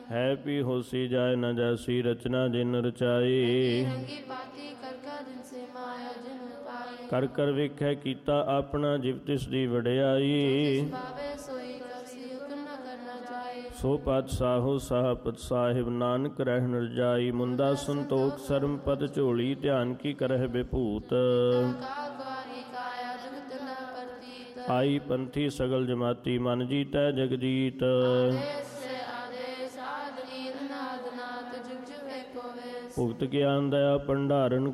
ਹੈ ਪੀ ਹੋਸੀ ਜਾਏ ਨ ਜੈਸੀ ਰਚਨਾ ਜਿਨ ਰਚਾਈ। ਰੰਗੀ ਪਾਤੀ ਕਰ ਕਰ ਦਿਨ ਸੇ ਮਾਇਆ ਜਿਨ ਪਾਈ। ਕਰ ਕਰ ਵੇਖੈ ਕੀਤਾ ਆਪਣਾ ਜਿਵ ਤਿਸ ਦੀ ਵਡਿਆਈ। ਭਾਵੇ ਸੋਈ ਕਰਸੀ ਹੁਕਮ ਨ ਕਰਨਾ ਜਾਏ। ਸੋ ਪਤ ਸਾਹੋ ਸਾਹਪਤ ਸਾਹਿਬ ਨਾਨਕ ਰਹਿਣ ਰਜਾਈ। ਮੁੰਦਾ ਸੰਤੋਖ ਸਰਮ ਪਦ ਝੋਲੀ ਧਿਆਨ ਕੀ ਕਰਹਿ ਬਿਭੂਤ। ਆਈ ਪੰਥੀ ਸਗਲ ਜਮਾਤੀ ਮਨ ਜੀਤੈ ਜਗਜੀਤ। ਭੁਗਤ ਗਿਆਨ ਦਇਆ ਭੰਡਾਰਨ